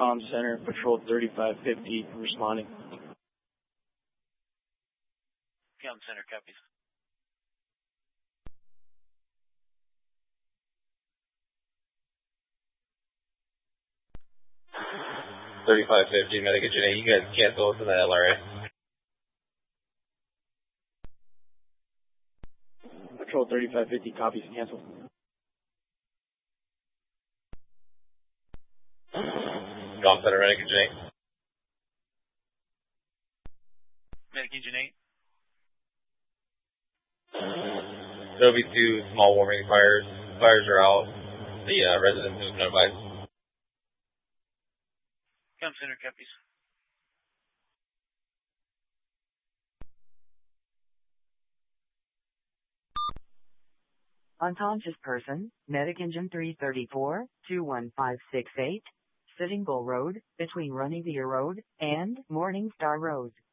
Comm Center, Patrol 3550, responding. Comm Center, copies. $35.50, Medic Agent 8, you guys cancel to the LRA. Patrol 3550, copies, cancel. Comm Center, Medic Agent 8. Medic Agent 8. There'll be 2 small warming fires. Fires are out. The residents have notified. Comm Center, copies. Unconscious person, Medic Engine 334, 21568, Sitting Bull Road, between Running Deer Road and Morning Star Road.